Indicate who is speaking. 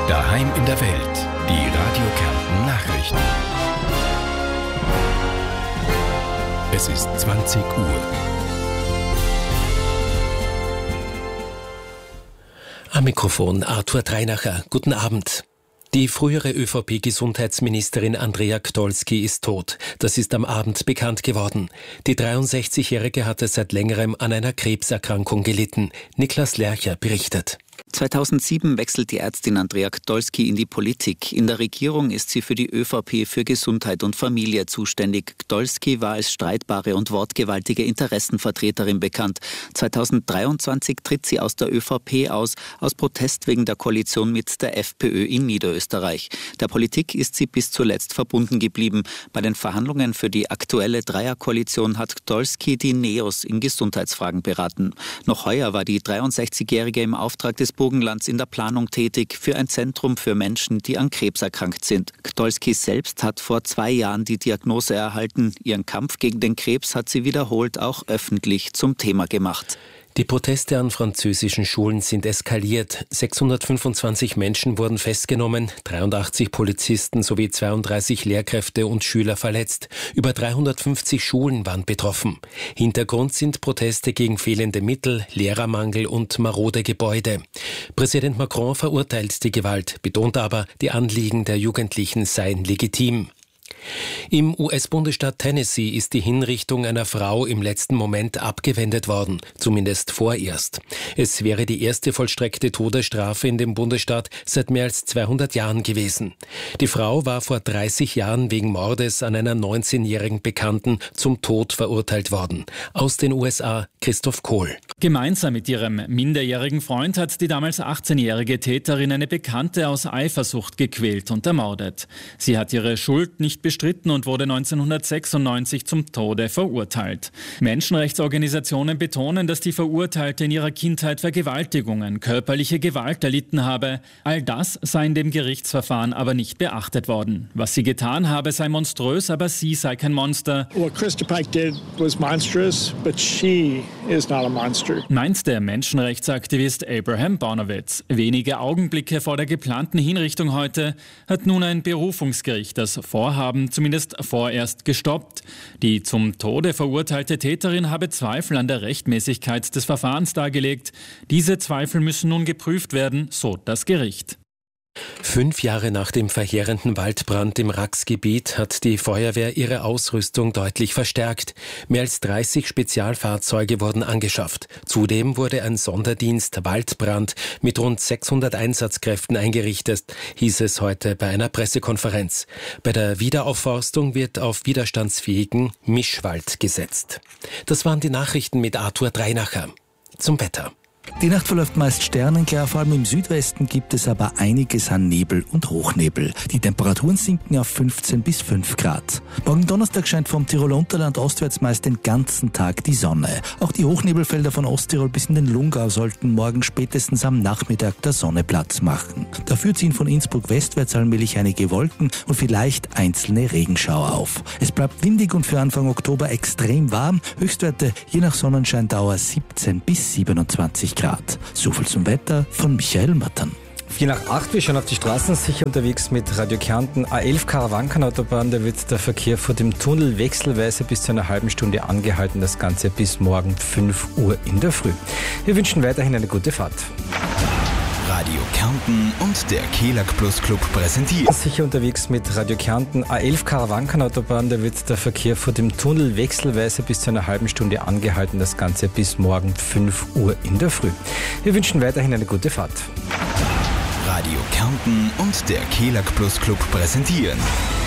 Speaker 1: Daheim in der Welt. Die Radio Kärnten Nachrichten. Es ist 20 Uhr.
Speaker 2: Am Mikrofon Arthur Dreinacher. Guten Abend. Die frühere ÖVP-Gesundheitsministerin Andrea Gdolski ist tot. Das ist am Abend bekannt geworden. Die 63-Jährige hatte seit längerem an einer Krebserkrankung gelitten. Niklas Lercher berichtet.
Speaker 3: 2007 wechselt die Ärztin Andrea Gdolski in die Politik. In der Regierung ist sie für die ÖVP für Gesundheit und Familie zuständig. Gdolski war als streitbare und wortgewaltige Interessenvertreterin bekannt. 2023 tritt sie aus der ÖVP aus Protest wegen der Koalition mit der FPÖ in Niederösterreich. Der Politik ist sie bis zuletzt verbunden geblieben. Bei den Verhandlungen für die aktuelle Dreierkoalition hat Gdolski die NEOS in Gesundheitsfragen beraten. Noch heuer war die 63-Jährige im Auftrag des Burgenlands in der Planung tätig für ein Zentrum für Menschen, die an Krebs erkrankt sind. Gdolski selbst hat vor 2 Jahren die Diagnose erhalten. Ihren Kampf gegen den Krebs hat sie wiederholt auch öffentlich zum Thema gemacht.
Speaker 2: Die Proteste an französischen Schulen sind eskaliert. 625 Menschen wurden festgenommen, 83 Polizisten sowie 32 Lehrkräfte und Schüler verletzt. Über 350 Schulen waren betroffen. Hintergrund sind Proteste gegen fehlende Mittel, Lehrermangel und marode Gebäude. Präsident Macron verurteilt die Gewalt, betont aber, die Anliegen der Jugendlichen seien legitim. Im US-Bundesstaat Tennessee ist die Hinrichtung einer Frau im letzten Moment abgewendet worden, zumindest vorerst. Es wäre die erste vollstreckte Todesstrafe in dem Bundesstaat seit mehr als 200 Jahren gewesen. Die Frau war vor 30 Jahren wegen Mordes an einer 19-jährigen Bekannten zum Tod verurteilt worden. Aus den USA Christoph Kohl.
Speaker 4: Gemeinsam mit ihrem minderjährigen Freund hat die damals 18-jährige Täterin eine Bekannte aus Eifersucht gequält und ermordet. Sie hat ihre Schuld nicht bestritten und wurde 1996 zum Tode verurteilt. Menschenrechtsorganisationen betonen, dass die Verurteilte in ihrer Kindheit Vergewaltigungen, körperliche Gewalt erlitten habe. All das sei in dem Gerichtsverfahren aber nicht beachtet worden. Was sie getan habe, sei monströs, aber sie sei kein Monster.
Speaker 5: What Krista Pike did was monstrous, but she is not a monster.
Speaker 4: Meint der Menschenrechtsaktivist Abraham Bonowitz. Wenige Augenblicke vor der geplanten Hinrichtung heute hat nun ein Berufungsgericht das Vorhaben zumindest vorerst gestoppt. Die zum Tode verurteilte Täterin habe Zweifel an der Rechtmäßigkeit des Verfahrens dargelegt. Diese Zweifel müssen nun geprüft werden, so das Gericht.
Speaker 2: 5 Jahre nach dem verheerenden Waldbrand im Rax-Gebiet hat die Feuerwehr ihre Ausrüstung deutlich verstärkt. Mehr als 30 Spezialfahrzeuge wurden angeschafft. Zudem wurde ein Sonderdienst Waldbrand mit rund 600 Einsatzkräften eingerichtet, hieß es heute bei einer Pressekonferenz. Bei der Wiederaufforstung wird auf widerstandsfähigen Mischwald gesetzt. Das waren die Nachrichten mit Arthur Dreinacher. Zum Wetter.
Speaker 6: Die Nacht verläuft meist sternenklar, vor allem im Südwesten gibt es aber einiges an Nebel und Hochnebel. Die Temperaturen sinken auf 15 bis 5 Grad. Morgen Donnerstag scheint vom Tiroler Unterland ostwärts meist den ganzen Tag die Sonne. Auch die Hochnebelfelder von Osttirol bis in den Lungau sollten morgen spätestens am Nachmittag der Sonne Platz machen. Dafür ziehen von Innsbruck westwärts allmählich einige Wolken und vielleicht einzelne Regenschauer auf. Es bleibt windig und für Anfang Oktober extrem warm. Höchstwerte je nach Sonnenscheindauer 17 bis 27 Grad. So viel zum Wetter von Michael Mattern.
Speaker 7: 7:08, wir schauen auf die Straßen, sicher unterwegs mit Radio Kärnten. A11 Karawankenautobahn, da wird der Verkehr vor dem Tunnel wechselweise bis zu einer halben Stunde angehalten. Das Ganze bis morgen 5 Uhr in der Früh. Wir wünschen weiterhin eine gute Fahrt.
Speaker 1: Radio Kärnten und der Kelag Plus Club präsentiert.
Speaker 7: Sicher unterwegs mit Radio Kärnten. A11 Karawankenautobahn, da wird der Verkehr vor dem Tunnel wechselweise bis zu einer halben Stunde angehalten. Das Ganze bis morgen 5 Uhr in der Früh. Wir wünschen weiterhin eine gute Fahrt.
Speaker 1: Radio Kärnten und der Kelag Plus Club präsentieren